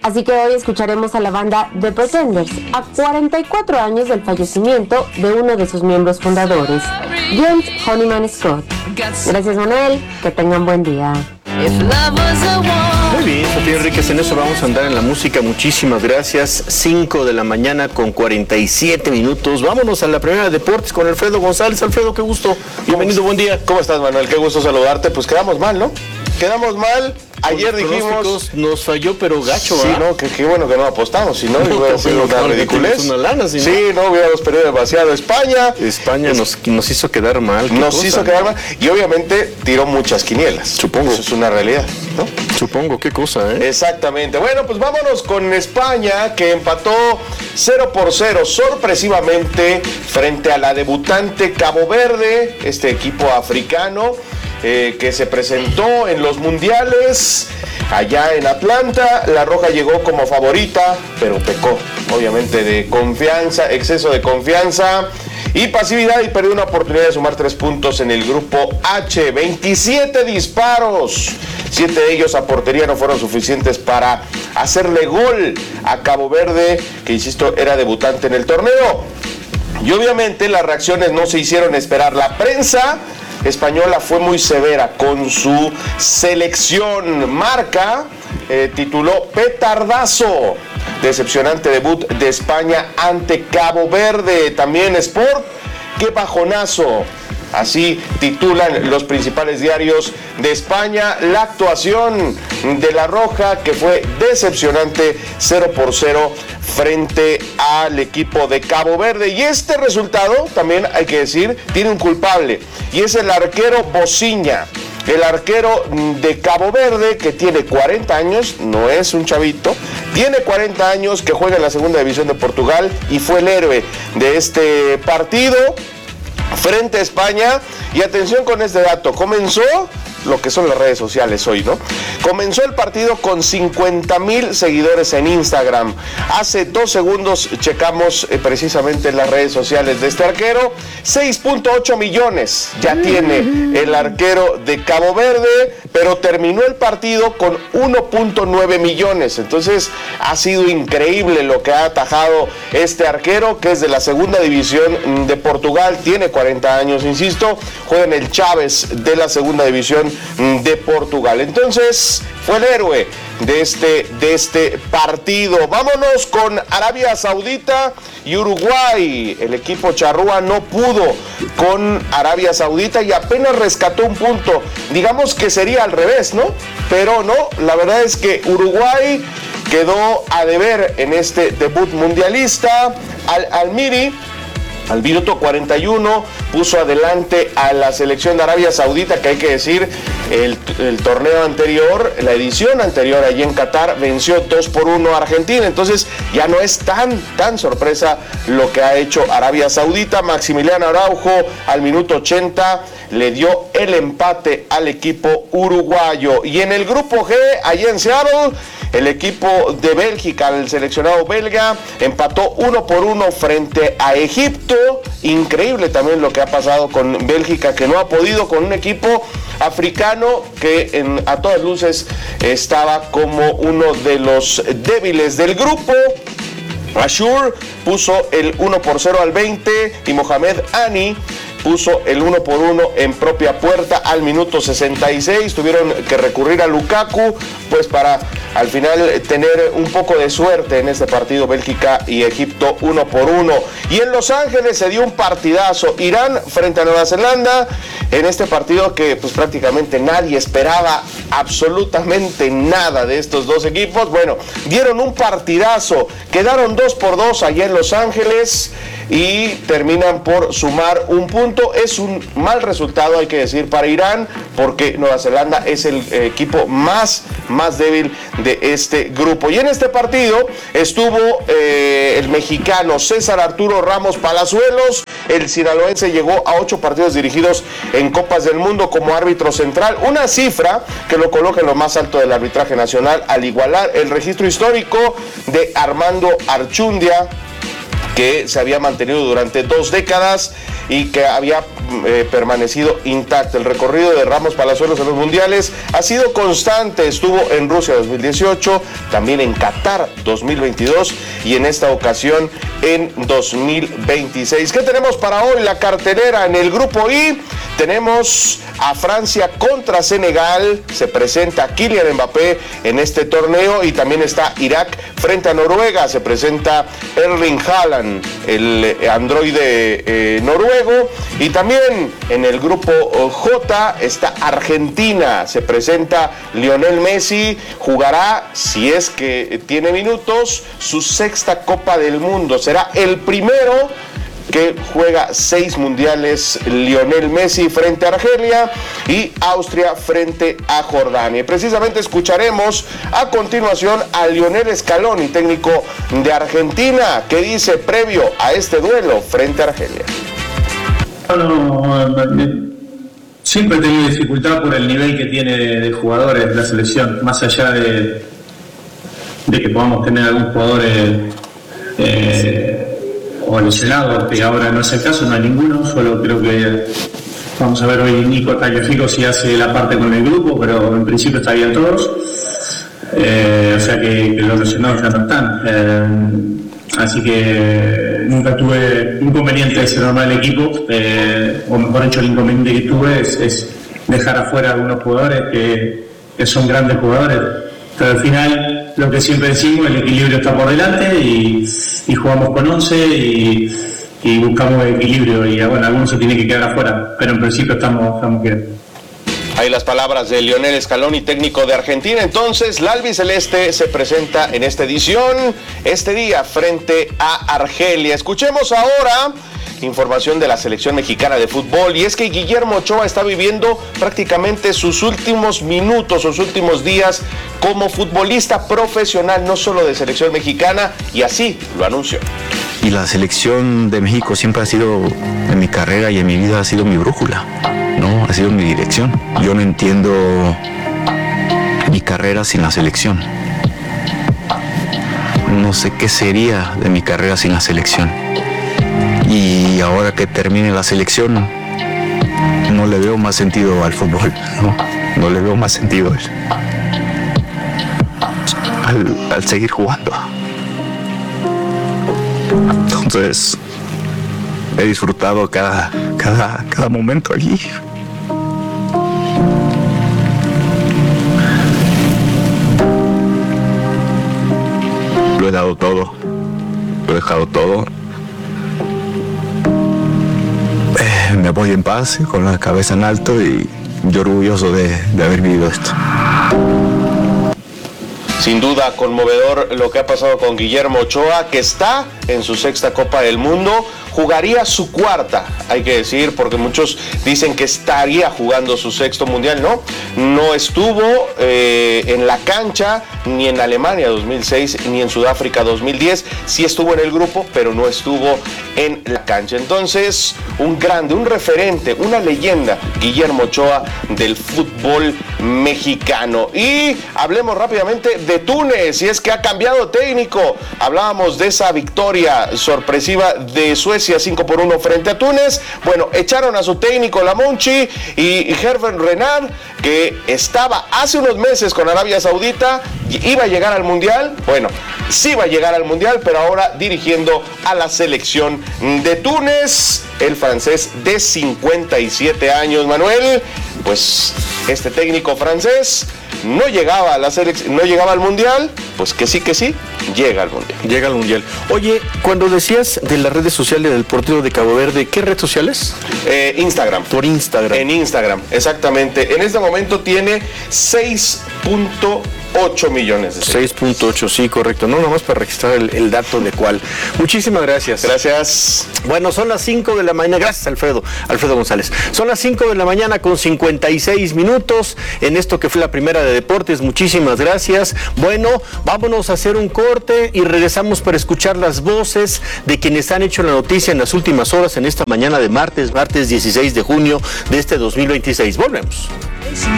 Así que hoy escucharemos a la banda The Pretenders, a 44 años del fallecimiento de uno de sus miembros fundadores, James Honeyman Scott. Gracias, Manuel, que tengan buen día. Muy bien, Sofía Enríquez, en eso vamos a andar en la música. Muchísimas gracias. 5 de la mañana con 47 minutos. Vámonos a la primera de deportes con Alfredo González. Alfredo, qué gusto. Bienvenido, buen día. ¿Cómo estás, Manuel? Qué gusto saludarte. Pues quedamos mal, ¿no? Quedamos mal. Ayer dijimos... Nos falló, pero gacho, sí, ¿no? Qué bueno que no apostamos, si no, hubiera sido una ridiculez. Una lana, sí, no hubiéramos perdido demasiado. España nos hizo quedar mal. Hizo quedar mal y obviamente tiró muchas quinielas. Supongo. Eso es una realidad, ¿no? Supongo, qué cosa, ¿eh? Exactamente. Bueno, pues vámonos con España, que empató 0-0 sorpresivamente frente a la debutante Cabo Verde, este equipo africano. Que se presentó en los mundiales allá en Atlanta. La Roja llegó como favorita, pero pecó, obviamente, de confianza, exceso de confianza y pasividad, y perdió una oportunidad de sumar 3 puntos en el grupo H. 27 disparos, 7 de ellos a portería, no fueron suficientes para hacerle gol a Cabo Verde, que insisto, era debutante en el torneo. Y obviamente las reacciones no se hicieron esperar. La prensa española fue muy severa con su selección. Marca tituló "Petardazo, decepcionante debut de España ante Cabo Verde". También Sport, "Qué bajonazo". Así titulan los principales diarios de España la actuación de la Roja, que fue decepcionante, 0-0 frente al equipo de Cabo Verde. Y este resultado, también hay que decir, tiene un culpable, y es el arquero Bociña. El arquero de Cabo Verde, que tiene 40 años, no es un chavito, tiene 40 años, que juega en la segunda división de Portugal y fue el héroe de este partido frente a España. Y atención con este dato, comenzó lo que son las redes sociales hoy, ¿no? Comenzó el partido con 50,000 seguidores en Instagram. Hace 2 segundos checamos precisamente las redes sociales de este arquero. 6.8 millones ya tiene el arquero de Cabo Verde, pero terminó el partido con 1.9 millones. Entonces ha sido increíble lo que ha atajado este arquero, que es de la segunda división de Portugal, tiene 40 años, insisto, juega en el Chaves de la segunda división de Portugal. Entonces fue el héroe de este partido. Vámonos con Arabia Saudita y Uruguay. El equipo charrúa no pudo con Arabia Saudita y apenas rescató un punto. Digamos que sería al revés, ¿no? Pero no, la verdad es que Uruguay quedó a deber en este debut mundialista. Al-Miri, al minuto 41, puso adelante a la selección de Arabia Saudita, que hay que decir, el torneo anterior, la edición anterior allí en Qatar, venció 2-1 a Argentina. Entonces ya no es tan sorpresa lo que ha hecho Arabia Saudita. Maximiliano Araujo al minuto 80 le dio el empate al equipo uruguayo. Y en el grupo G, allí en Seattle, el equipo de Bélgica, el seleccionado belga, empató 1-1 frente a Egipto. Increíble también lo que ha pasado con Bélgica, que no ha podido con un equipo africano que a todas luces estaba como uno de los débiles del grupo. Ashur puso el 1-0 al 20 y Mohamed Ani puso el 1-1 en propia puerta al minuto 66. Tuvieron que recurrir a Lukaku, pues para al final tener un poco de suerte en este partido. Bélgica y Egipto 1-1. Y en Los Ángeles se dio un partidazo. Irán frente a Nueva Zelanda, en este partido que pues prácticamente nadie esperaba absolutamente nada de estos dos equipos. Bueno, dieron un partidazo, quedaron 2-2 allá en Los Ángeles y terminan por sumar un punto. Es un mal resultado, hay que decir, para Irán, porque Nueva Zelanda es el equipo más débil de este grupo. Y en este partido estuvo el mexicano César Arturo Ramos Palazuelos. El sinaloense llegó a 8 partidos dirigidos en Copas del Mundo como árbitro central, una cifra que lo coloca en lo más alto del arbitraje nacional, al igualar el registro histórico de Armando Archundia, que se había mantenido durante 2 décadas. y que había permanecido intacto. El recorrido de Ramos Palazuelos en los mundiales ha sido constante. Estuvo en Rusia 2018, también en Qatar 2022 y en esta ocasión en 2026. ¿Qué tenemos para hoy? La cartelera en el grupo I. Tenemos a Francia contra Senegal. Se presenta Kylian Mbappé en este torneo y también está Irak frente a Noruega. Se presenta Erling Haaland, el androide noruego. Y también en el grupo J está Argentina. Se presenta Lionel Messi. Jugará, si es que tiene minutos, su sexta Copa del Mundo. Será el primero que juega 6 mundiales Lionel Messi frente a Argelia y Austria frente a Jordania. Y precisamente escucharemos a continuación a Lionel Scaloni, técnico de Argentina, que dice previo a este duelo frente a Argelia. Bueno, siempre he tenido dificultad por el nivel que tiene de jugadores la selección, más allá de que podamos tener algún jugador o lesionado, que ahora no es el caso, no hay ninguno, solo creo que vamos a ver hoy Nico Tagliafico si hace la parte con el grupo, pero en principio estarían todos, o sea que los lesionados ya no están, así que nunca tuve inconveniente de ser normal el equipo, o mejor dicho, el inconveniente que tuve es dejar afuera a algunos jugadores que son grandes jugadores. Pero al final, lo que siempre decimos, el equilibrio está por delante y jugamos con 11 y buscamos el equilibrio. Y bueno, algunos se tienen que quedar afuera, pero en principio estamos bien. Ahí las palabras de Lionel Scaloni, técnico de Argentina. Entonces, la albiceleste se presenta en esta edición, este día, frente a Argelia. Escuchemos ahora información de la selección mexicana de fútbol, y es que Guillermo Ochoa está viviendo prácticamente sus últimos minutos, sus últimos días como futbolista profesional, no solo de selección mexicana, y así lo anunció. Y la selección de México siempre ha sido, en mi carrera y en mi vida, ha sido mi brújula, ¿no? Ha sido mi dirección. Yo no entiendo mi carrera sin la selección. No sé qué sería de mi carrera sin la selección. Y ahora que termine la selección, no le veo más sentido al fútbol, no le veo más sentido al seguir jugando. Entonces, he disfrutado cada momento allí. Lo he dado todo, lo he dejado todo. Me voy en paz, con la cabeza en alto y yo orgulloso de haber vivido esto. Sin duda, conmovedor lo que ha pasado con Guillermo Ochoa, que está en su sexta Copa del Mundo. Jugaría su cuarta, hay que decir, porque muchos dicen que estaría jugando su sexto mundial. No estuvo en la cancha ni en Alemania 2006 ni en Sudáfrica 2010. Sí estuvo en el grupo, pero no estuvo en la cancha. Entonces, un grande, un referente, una leyenda, Guillermo Ochoa del fútbol mexicano. Y hablemos rápidamente de Túnez, y es que ha cambiado técnico. Hablábamos de esa victoria sorpresiva de Suecia 5-1 frente a Túnez. Bueno, echaron a su técnico Lamonchi y Hervé Renard, que estaba hace unos meses con Arabia Saudita, iba a llegar al Mundial. Bueno, sí va a llegar al Mundial, pero ahora dirigiendo a la selección de Túnez, el francés de 57 años, Manuel. Pues este técnico francés no llegaba a la selección, no llegaba al Mundial, pues que sí, llega al Mundial. Llega al Mundial. Oye, cuando decías de las redes sociales del Portero de Cabo Verde, ¿qué red sociales? Instagram. Por Instagram. En Instagram, exactamente. En este momento tiene 6.8 millones de seguidores. 6.8, sí, correcto. No, nomás para registrar el dato de cuál. Muchísimas gracias. Gracias. Bueno, son las 5 de la mañana. Gracias, Alfredo González. Son las 5 de la mañana con 56 minutos en esto que fue la primera de deportes. Muchísimas gracias. Bueno, vámonos a hacer un corte y regresamos para escuchar las voces de quienes han hecho la noticia en las últimas horas en esta mañana de martes 16 de junio de este 2026. Volvemos.